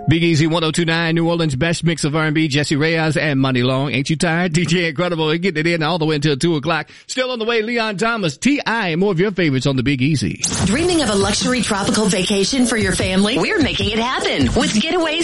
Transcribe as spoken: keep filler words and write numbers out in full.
Big Easy one oh two point nine, New Orleans' best mix of R and B, Jesse Reyes and Money Long. Ain't you tired? D J Incredible, getting it in all the way until two o'clock. Still on the way, Leon Thomas, T I, and more of your favorites on the Big Easy. Dreaming of a luxury tropical vacation for your family? We're making it happen with Getaways